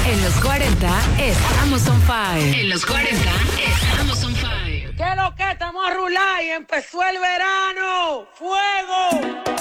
En los 40 estamos on fire. En los 40 estamos on fire. ¿Qué es lo que estamos a rular y empezó el verano? ¡Fuego!